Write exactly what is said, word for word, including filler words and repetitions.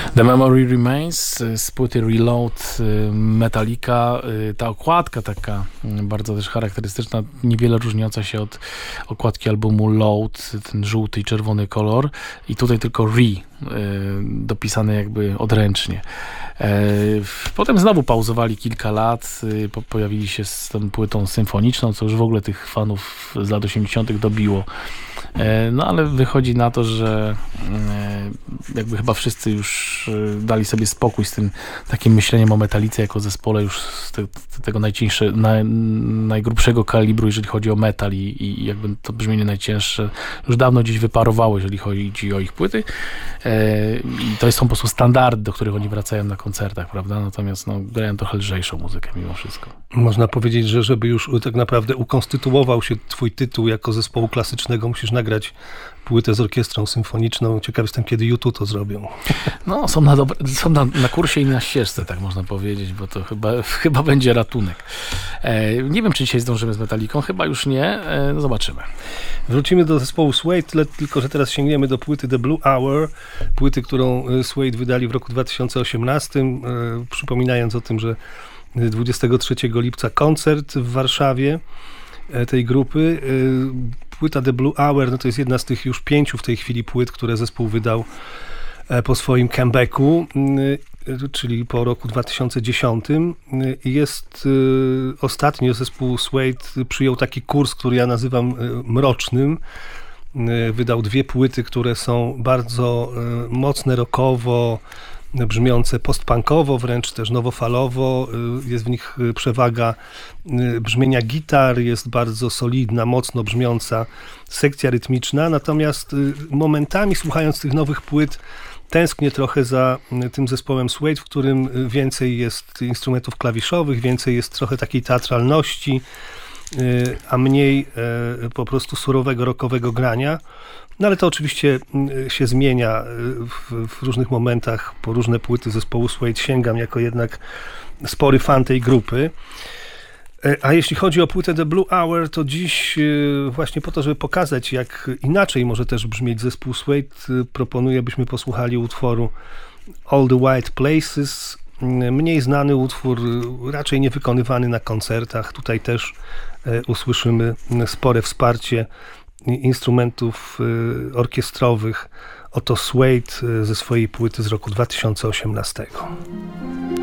The Memory Remains z płyty Reload Metallica. Ta okładka taka bardzo też charakterystyczna, niewiele różniąca się od okładki albumu Load, ten żółty i czerwony kolor i tutaj tylko Re dopisane jakby odręcznie. Potem znowu pauzowali kilka lat, pojawili się z tą płytą symfoniczną, co już w ogóle tych fanów z lat osiemdziesiątych dobiło. No ale wychodzi na to, że jakby chyba wszyscy już dali sobie spokój z tym takim myśleniem o Metallice jako zespole już z te, tego najcieńsze, naj, najgrubszego kalibru, jeżeli chodzi o metal i, i jakby to brzmienie najcięższe już dawno gdzieś wyparowało, jeżeli chodzi o ich płyty. I to są po prostu standardy, do których oni wracają na koncertach, prawda? Natomiast no, grają trochę lżejszą muzykę mimo wszystko. Można powiedzieć, że żeby już tak naprawdę ukonstytuował się twój tytuł jako zespołu klasycznego, musisz nagrać płytę z orkiestrą symfoniczną. Ciekaw jestem, kiedy U dwa to zrobią. No, są na, dobre, są na, na kursie i na ścieżce, tak można powiedzieć, bo to chyba, chyba będzie ratunek. E, nie wiem, czy dzisiaj zdążymy z Metallicą, chyba już nie. E, no zobaczymy. Wrócimy do zespołu Suede, tylko że teraz sięgniemy do płyty The Blue Hour, płyty, którą Suede wydali w roku dwa tysiące osiemnastym, e, przypominając o tym, że dwudziestego trzeciego lipca koncert w Warszawie tej grupy. Płyta The Blue Hour no to jest jedna z tych już pięciu w tej chwili płyt, które zespół wydał po swoim comebacku, czyli po roku dwa tysiące dziesiątym. Jest ostatnio zespół Suede przyjął taki kurs, który ja nazywam mrocznym. Wydał dwie płyty, które są bardzo mocne rockowo, brzmiące postpunkowo, wręcz też nowofalowo. Jest w nich przewaga brzmienia gitar, jest bardzo solidna, mocno brzmiąca sekcja rytmiczna, natomiast momentami słuchając tych nowych płyt tęsknię trochę za tym zespołem Suede, w którym więcej jest instrumentów klawiszowych, więcej jest trochę takiej teatralności, a mniej po prostu surowego, rockowego grania. No ale to oczywiście się zmienia w, w różnych momentach, po różne płyty zespołu Suede sięgam jako jednak spory fan tej grupy. A jeśli chodzi o płytę The Blue Hour, to dziś właśnie po to, żeby pokazać, jak inaczej może też brzmieć zespół Suede, proponuję, byśmy posłuchali utworu All the White Places. Mniej znany utwór, raczej nie wykonywany na koncertach. Tutaj też usłyszymy spore wsparcie instrumentów orkiestrowych. Oto Suede ze swojej płyty z roku dwa tysiące osiemnastego.